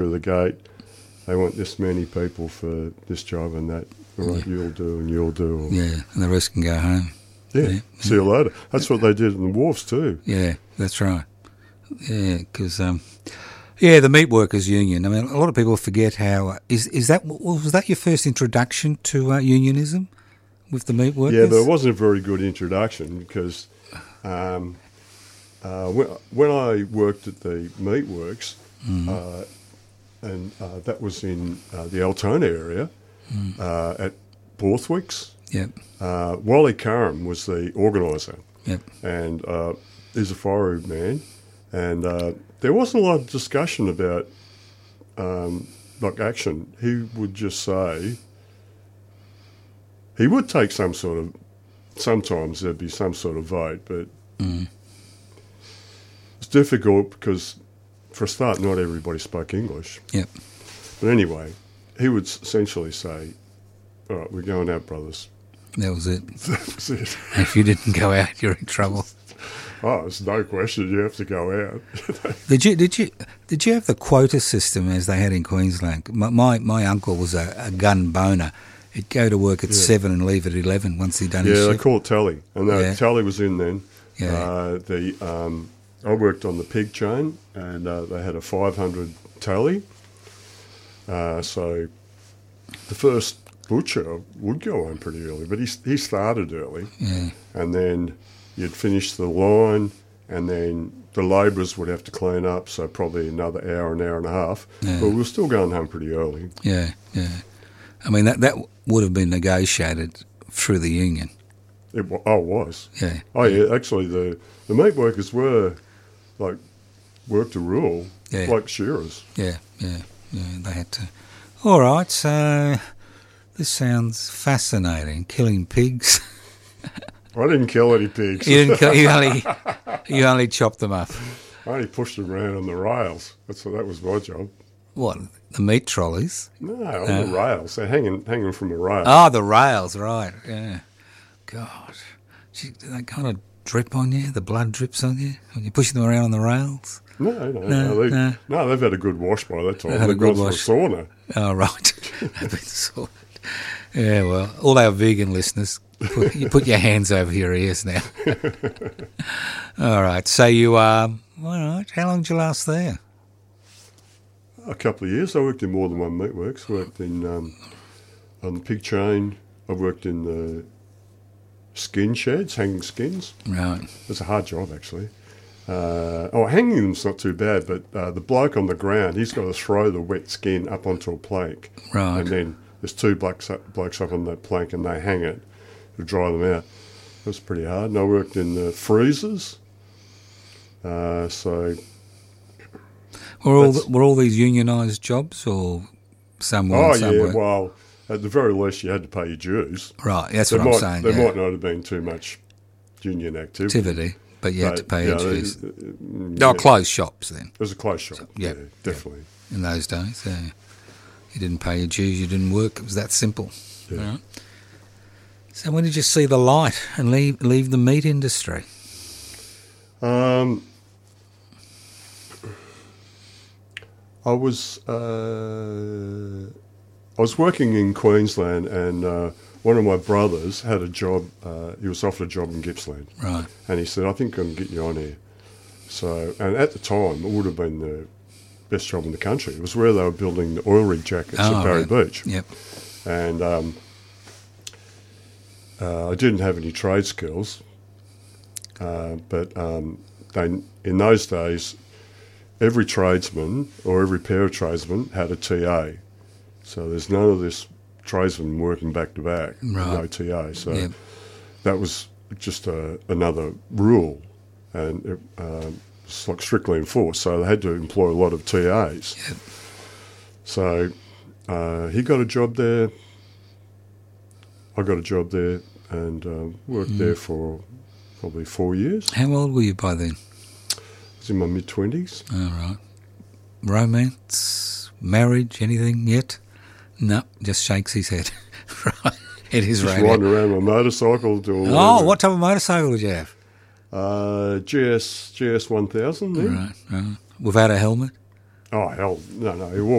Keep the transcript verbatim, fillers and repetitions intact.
through the gate. They want this many people for this job and that. All right, yeah. You'll do and you'll do. Or, yeah, and the rest can go home. Yeah, yeah. See you later. That's what they did in the wharfs too. Yeah, that's right. Yeah, because um, yeah, the meat workers union. I mean, a lot of people forget how is is that was that your first introduction to uh, unionism with the meat workers? Yeah, but it wasn't a very good introduction because um, uh, when, when I worked at the meat works, mm-hmm. uh, and uh, that was in uh, the Altona area mm. uh, at Borthwick's. Yep. Uh, Wally Curran was the organiser. Yep. And uh, he's a fiery man. And uh, there wasn't a lot of discussion about um, like action. He would just say, he would take some sort of, sometimes there'd be some sort of vote, but mm. it's difficult because, for a start, not everybody spoke English. Yep. But anyway, he would essentially say, all right, we're going out, brothers. That was it. That was it. If you didn't go out, you're in trouble. Oh, it's no question. You have to go out. did you? Did you? Did you have the quota system as they had in Queensland? My my, my uncle was a, a gun boner. He'd go to work at yeah. seven and leave at eleven once he'd done yeah, his shift. Yeah, they call it tally, and the yeah. tally was in then. Yeah. Uh, the um, I worked on the pig chain, and uh, they had a five hundred tally. Uh, so the first butcher would go home pretty early, but he he started early, yeah. and then you'd finish the line, and then the labourers would have to clean up, so probably another hour, an hour and a half. Yeah. But we were still going home pretty early. Yeah, yeah. I mean, that that would have been negotiated through the union. It oh, it was. Yeah. Oh, yeah. Actually, the, the meat workers were, like, worked a rule, yeah. like shearers. Yeah, yeah, yeah. They had to. All right, so this sounds fascinating. Killing pigs. I didn't kill any pigs. You didn't kill. You only you only chopped them up. I only pushed them around on the rails. That's what, that was my job. What, the meat trolleys? No, on uh, the rails. They're hanging hanging from a rail. Oh, the rails, right? Yeah. God, Gee, do they kind of drip on you? The blood drips on you when you're pushing them around on the rails? No, no, no. No, they, no. no they've had a good wash by that time. They've had they've a good gone wash. to a sauna. Oh, right. They've been sauned. Yeah, well, all our vegan listeners, put, you put your hands over your ears now. All right. So you, um, all right. How long did you last there? A couple of years. I worked in more than one meatworks. Worked in um, on the pig chain. I worked in the skin sheds, hanging skins. Right. It's a hard job, actually. Uh, oh, hanging them's not too bad, but uh, the bloke on the ground, he's got to throw the wet skin up onto a plank. Right. And then there's two blokes up, blokes up on that plank and they hang it to dry them out. It was pretty hard. And I worked in the freezers. Uh, so... Were all, the, were all these unionised jobs or some were Oh, some yeah, weren't? well, at the very least you had to pay your dues. Right, that's there what might, I'm saying. There yeah. might not have been too much union activity. Activity, but you had to pay yeah, your dues. They, They were closed shops then. It was a closed shop, So, yeah, yeah, definitely. Yeah. In those days, yeah. You didn't pay your dues, you didn't work. It was that simple. Yeah. Right. So when did you see the light and leave leave the meat industry? Um, I was uh, I was working in Queensland, and uh, one of my brothers had a job. Uh, he was offered a job in Gippsland, Right. and he said, "I think I can get you on here." So, and at the time, it would have been the best job in the country. It was where they were building the oil rig jackets Oh, at Barry yeah. Beach. Yep. And um, uh, I didn't have any trade skills, uh, but um, they in those days, every tradesman or every pair of tradesmen had a T A. So there's none of this tradesman working back to back, Right. no T A. So Yep. that was just a, another rule, and it, um, it's like strictly enforced. So they had to employ a lot of T As. Yep. So uh, he got a job there. I got a job there and uh, worked mm. there for probably four years. How old were you by then? I was in my mid-twenties. All right. Romance, marriage, anything yet? No, just shakes his head. Right. It is Just radio. riding around my motorcycle. Doing Oh, what type of motorcycle did you have? Uh, G S G S one thousand. Right, right. Without a helmet? Oh hell, no, no, he